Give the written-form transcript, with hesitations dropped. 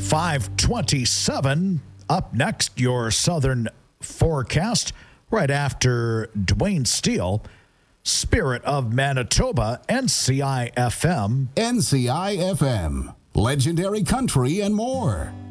527. Up next, your southern forecast right after Dwayne Steele. Spirit of Manitoba, NCI FM. NCI FM. Legendary country and more.